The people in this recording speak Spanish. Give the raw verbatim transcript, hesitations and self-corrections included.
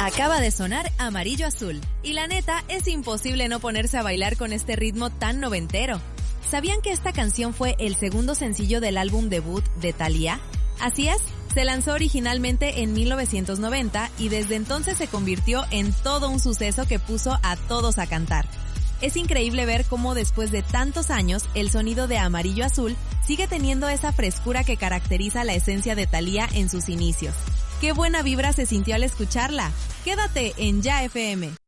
Acaba de sonar Amarillo Azul, y la neta es imposible no ponerse a bailar con este ritmo tan noventero. ¿Sabían que esta canción fue el segundo sencillo del álbum debut de Thalía? Así es, se lanzó originalmente en mil novecientos noventa y desde entonces se convirtió en todo un suceso que puso a todos a cantar. Es increíble ver cómo después de tantos años el sonido de Amarillo Azul sigue teniendo esa frescura que caracteriza la esencia de Thalía en sus inicios. ¡Qué buena vibra se sintió al escucharla! Quédate en Ya F M.